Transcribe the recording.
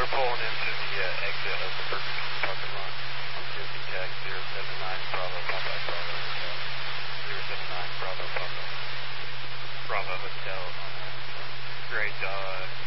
we're pulling into the exit of the Burger King parking lot on Disney Tech 079 Bravo Papa Bravo Hotel. 079 Bravo Papa Bravo Hotel on Gray Dog.